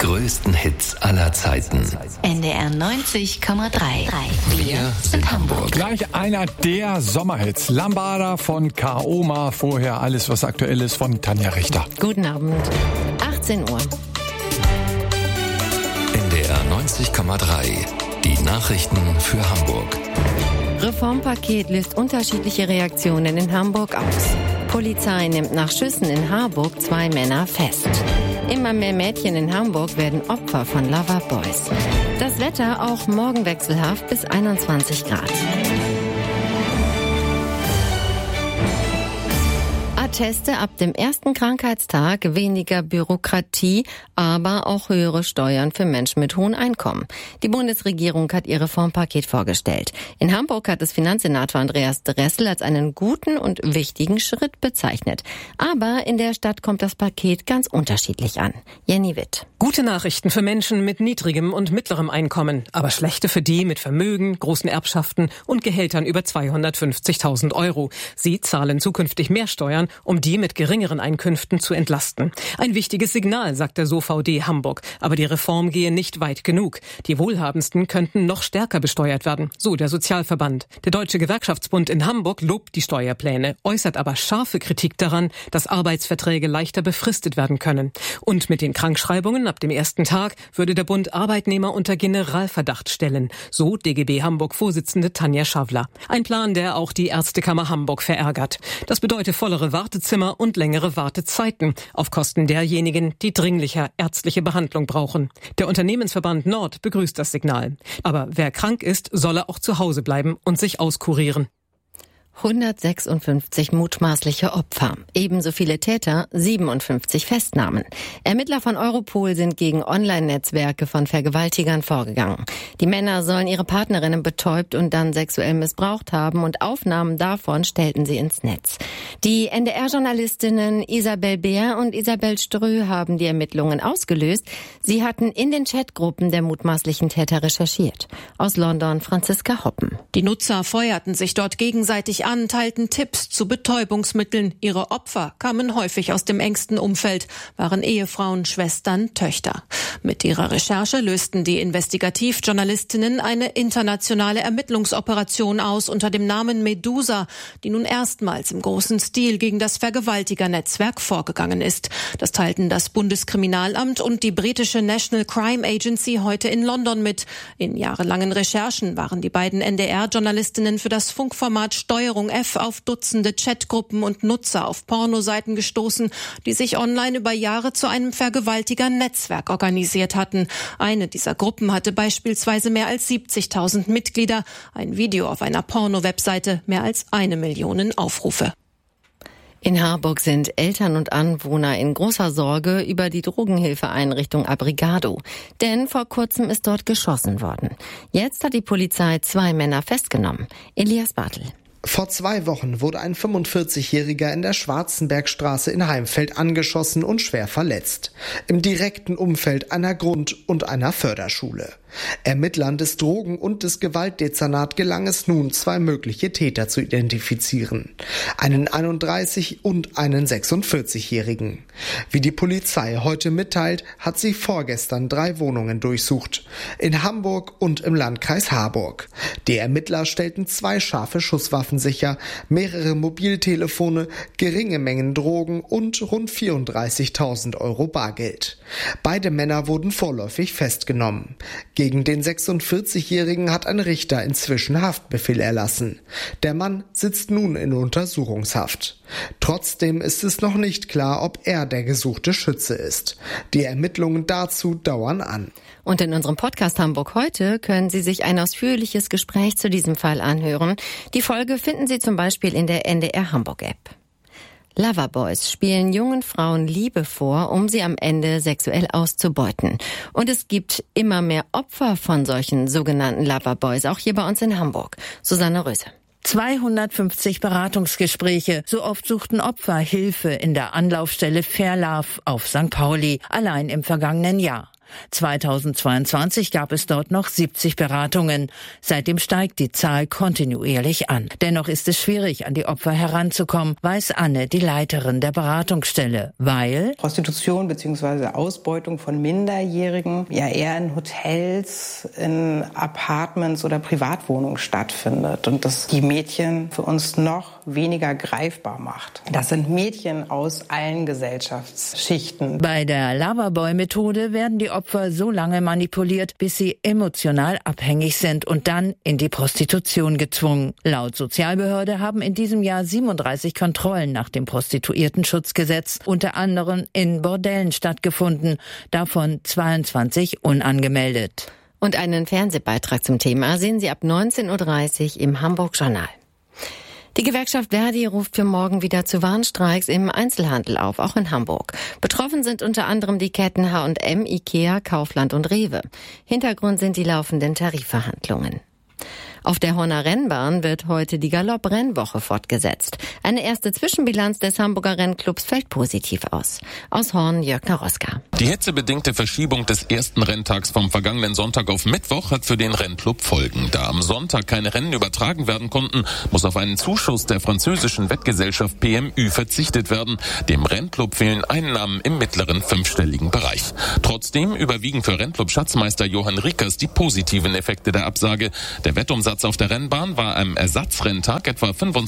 größten Hits aller Zeiten. NDR 90,3. Wir sind Hamburg. Gleich einer der Sommerhits. Lambada von Kaoma. Vorher alles, was aktuell ist, von Tanja Richter. Guten Abend. 18 Uhr. NDR 90,3. Die Nachrichten für Hamburg. Reformpaket löst unterschiedliche Reaktionen in Hamburg aus. Polizei nimmt nach Schüssen in Harburg 2 Männer fest. Immer mehr Mädchen in Hamburg werden Opfer von Loverboys. Das Wetter auch morgen wechselhaft bis 21 Grad. Atteste ab dem ersten Krankheitstag, weniger Bürokratie, aber auch höhere Steuern für Menschen mit hohen Einkommen. Die Bundesregierung hat ihr Reformpaket vorgestellt. In Hamburg hat es Finanzsenator Andreas Dressel als einen guten und wichtigen Schritt bezeichnet. Aber in der Stadt kommt das Paket ganz unterschiedlich an. Jenny Witt. Gute Nachrichten für Menschen mit niedrigem und mittlerem Einkommen, aber schlechte für die mit Vermögen, großen Erbschaften und Gehältern über 250.000 Euro. Sie zahlen zukünftig mehr Steuern, um die mit geringeren Einkünften zu entlasten. Ein wichtiges Signal, sagt der SOVD Hamburg. Aber die Reform gehe nicht weit genug. Die Wohlhabendsten könnten noch stärker besteuert werden, so der Sozialverband. Der Deutsche Gewerkschaftsbund in Hamburg lobt die Steuerpläne, äußert aber scharfe Kritik daran, dass Arbeitsverträge leichter befristet werden können. Und mit den Krankschreibungen ab dem ersten Tag würde der Bund Arbeitnehmer unter Generalverdacht stellen, so DGB Hamburg-Vorsitzende Tanja Schawler. Ein Plan, der auch die Ärztekammer Hamburg verärgert. Das bedeutet vollere Wartezimmer und längere Wartezeiten auf Kosten derjenigen, die dringlicher ärztliche Behandlung brauchen. Der Unternehmensverband Nord begrüßt das Signal. Aber wer krank ist, solle auch zu Hause bleiben und sich auskurieren. 156 mutmaßliche Opfer, ebenso viele Täter, 57 Festnahmen. Ermittler von Europol sind gegen Online-Netzwerke von Vergewaltigern vorgegangen. Die Männer sollen ihre Partnerinnen betäubt und dann sexuell missbraucht haben und Aufnahmen davon stellten sie ins Netz. Die NDR-Journalistinnen Isabel Beer und Isabel Strö haben die Ermittlungen ausgelöst. Sie hatten in den Chatgruppen der mutmaßlichen Täter recherchiert. Aus London Franziska Hoppen. Die Nutzer feuerten sich dort gegenseitig an, teilten Tipps zu Betäubungsmitteln. Ihre Opfer kamen häufig aus dem engsten Umfeld, waren Ehefrauen, Schwestern, Töchter. Mit ihrer Recherche lösten die Investigativjournalistinnen eine internationale Ermittlungsoperation aus unter dem Namen Medusa, die nun erstmals im großen Stil gegen das Vergewaltigernetzwerk vorgegangen ist. Das teilten das Bundeskriminalamt und die britische National Crime Agency heute in London mit. In jahrelangen Recherchen waren die beiden NDR-Journalistinnen für das Funkformat Steuerung F auf Dutzende Chatgruppen und Nutzer auf Pornoseiten gestoßen, die sich online über Jahre zu einem Vergewaltiger-Netzwerk organisiert hatten. Eine dieser Gruppen hatte beispielsweise mehr als 70.000 Mitglieder, ein Video auf einer Porno-Webseite mehr als 1 Million Aufrufe. In Harburg sind Eltern und Anwohner in großer Sorge über die Drogenhilfeeinrichtung Abrigado. Denn vor kurzem ist dort geschossen worden. Jetzt hat die Polizei 2 Männer festgenommen. Elias Bartel. Vor 2 Wochen wurde ein 45-Jähriger in der Schwarzenbergstraße in Heimfeld angeschossen und schwer verletzt. Im direkten Umfeld einer Grund- und einer Förderschule. Ermittlern des Drogen- und des Gewaltdezernat gelang es nun, 2 mögliche Täter zu identifizieren. Einen 31- und einen 46-Jährigen. Wie die Polizei heute mitteilt, hat sie vorgestern 3 Wohnungen durchsucht. In Hamburg und im Landkreis Harburg. Die Ermittler stellten 2 scharfe Schusswaffen sicher, mehrere Mobiltelefone, geringe Mengen Drogen und rund 34.000 Euro Bargeld. Beide Männer wurden vorläufig festgenommen. Gegen den 46-Jährigen hat ein Richter inzwischen Haftbefehl erlassen. Der Mann sitzt nun in Untersuchungshaft. Trotzdem ist es noch nicht klar, ob er der gesuchte Schütze ist. Die Ermittlungen dazu dauern an. Und in unserem Podcast Hamburg heute können Sie sich ein ausführliches Gespräch zu diesem Fall anhören. Die Folge finden Sie zum Beispiel in der NDR Hamburg App. Loverboys spielen jungen Frauen Liebe vor, um sie am Ende sexuell auszubeuten. Und es gibt immer mehr Opfer von solchen sogenannten Loverboys, auch hier bei uns in Hamburg. Susanne Röse. 250 Beratungsgespräche. So oft suchten Opfer Hilfe in der Anlaufstelle Fair Love auf St. Pauli, allein im vergangenen Jahr. 2022 gab es dort noch 70 Beratungen. Seitdem steigt die Zahl kontinuierlich an. Dennoch ist es schwierig, an die Opfer heranzukommen, weiß Anne, die Leiterin der Beratungsstelle, weil Prostitution bzw. Ausbeutung von Minderjährigen ja eher in Hotels, in Apartments oder Privatwohnungen stattfindet und das die Mädchen für uns noch weniger greifbar macht. Das sind Mädchen aus allen Gesellschaftsschichten. Bei der Loverboy-Methode werden die Opfer so lange manipuliert, bis sie emotional abhängig sind und dann in die Prostitution gezwungen. Laut Sozialbehörde haben in diesem Jahr 37 Kontrollen nach dem Prostituiertenschutzgesetz unter anderem in Bordellen stattgefunden, davon 22 unangemeldet. Und einen Fernsehbeitrag zum Thema sehen Sie ab 19.30 Uhr im Hamburg-Journal. Die Gewerkschaft Verdi ruft für morgen wieder zu Warnstreiks im Einzelhandel auf, auch in Hamburg. Betroffen sind unter anderem die Ketten H&M, Ikea, Kaufland und Rewe. Hintergrund sind die laufenden Tarifverhandlungen. Auf der Horner Rennbahn wird heute die Galopp-Rennwoche fortgesetzt. Eine erste Zwischenbilanz des Hamburger Rennclubs fällt positiv aus. Aus Horn, Jörg Naroska. Die hitzebedingte Verschiebung des ersten Renntags vom vergangenen Sonntag auf Mittwoch hat für den Rennclub Folgen. Da am Sonntag keine Rennen übertragen werden konnten, muss auf einen Zuschuss der französischen Wettgesellschaft PMU verzichtet werden. Dem Rennclub fehlen Einnahmen im mittleren fünfstelligen Bereich. Trotzdem überwiegen für Rennclub-Schatzmeister Johann Riekers die positiven Effekte der Absage. Der Wettumsatz auf der Rennbahn war am Ersatzrenntag etwa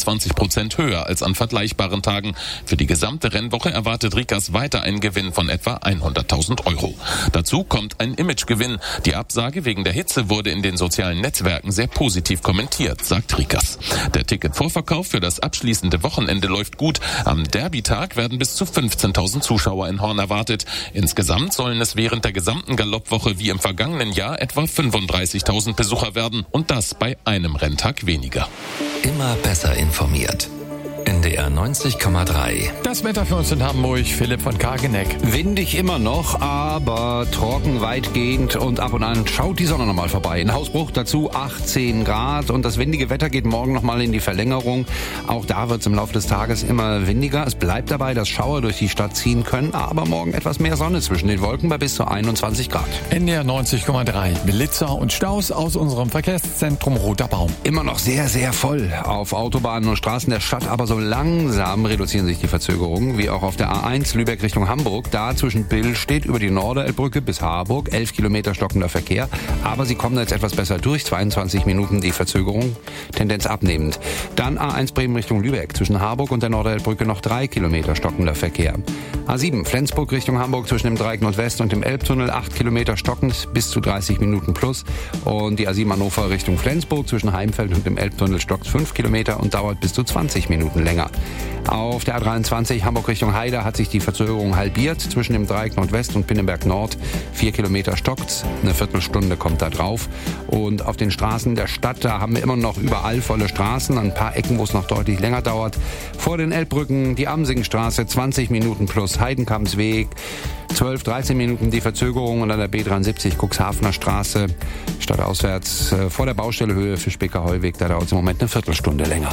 25% höher als an vergleichbaren Tagen. Für die gesamte Rennwoche erwartet Riekers weiter einen Gewinn von etwa 100.000 €. Dazu kommt ein Imagegewinn. Die Absage wegen der Hitze wurde in den sozialen Netzwerken sehr positiv kommentiert, sagt Riekers. Der Ticketvorverkauf für das abschließende Wochenende läuft gut. Am Derby-Tag werden bis zu 15.000 Zuschauer in Horn erwartet. Insgesamt sollen es während der gesamten Galoppwoche wie im vergangenen Jahr etwa 35.000 Besucher werden und das bei einem Renntag weniger. Immer besser informiert. NDR 90,3. Das Wetter für uns in Hamburg, Philipp von Kargeneck. Windig immer noch, aber trocken weitgehend und ab und an schaut die Sonne nochmal vorbei. In Hausbruch dazu 18 Grad und das windige Wetter geht morgen nochmal in die Verlängerung. Auch da wird es im Laufe des Tages immer windiger. Es bleibt dabei, dass Schauer durch die Stadt ziehen können, aber morgen etwas mehr Sonne zwischen den Wolken bei bis zu 21 Grad. NDR 90,3. Blitzer und Staus aus unserem Verkehrszentrum Roter Baum. Immer noch sehr, sehr voll auf Autobahnen und Straßen der Stadt, aber so langsam reduzieren sich die Verzögerungen, wie auch auf der A1 Lübeck Richtung Hamburg. Da zwischen Billstedt über die Norderelbbrücke bis Harburg, 11 Kilometer stockender Verkehr. Aber sie kommen jetzt etwas besser durch, 22 Minuten die Verzögerung, Tendenz abnehmend. Dann A1 Bremen Richtung Lübeck, zwischen Harburg und der Norderelbbrücke noch 3 Kilometer stockender Verkehr. A7 Flensburg Richtung Hamburg zwischen dem Dreieck Nordwest und dem Elbtunnel, 8 Kilometer stockend, bis zu 30 Minuten plus. Und die A7 Hannover Richtung Flensburg zwischen Heimfeld und dem Elbtunnel stockt 5 Kilometer und dauert bis zu 20 Minuten länger. Auf der A23 Hamburg Richtung Heide hat sich die Verzögerung halbiert. Zwischen dem Dreieck Nordwest und Pinneberg Nord 4 Kilometer stockt. Eine Viertelstunde kommt da drauf. Und auf den Straßen der Stadt, da haben wir immer noch überall volle Straßen. An ein paar Ecken, wo es noch deutlich länger dauert. Vor den Elbbrücken die Amsingstraße 20 Minuten plus Heidenkampsweg. 12, 13 Minuten die Verzögerung und an der B73 Cuxhavener Straße stadtauswärts vor der Baustelle Höhe für Speker-Heuweg. Da dauert es im Moment eine Viertelstunde länger.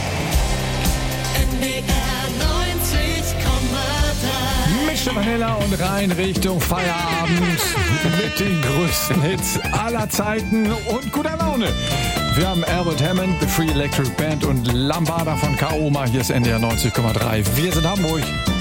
Mische Vanilla und rein Richtung Feierabend mit den größten Hits aller Zeiten und guter Laune. Wir haben Albert Hammond, The Free Electric Band und Lambada von Kaoma. Hier ist NDR 90,3. Wir sind Hamburg.